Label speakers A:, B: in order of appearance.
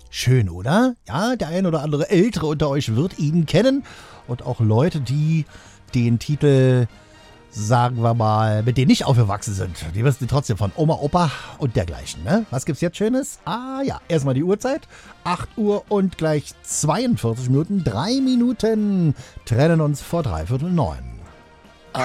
A: Schön, oder? Ja, der ein oder andere Ältere unter euch wird ihn kennen. Und auch Leute, die den Titel, sagen wir mal, mit denen nicht aufgewachsen sind. Die wissen die trotzdem von Oma, Opa und dergleichen. Ne? Was gibt's jetzt Schönes? Ah ja, erstmal die Uhrzeit. 8 Uhr und gleich 42 Minuten. 3 Minuten trennen uns vor 8:45.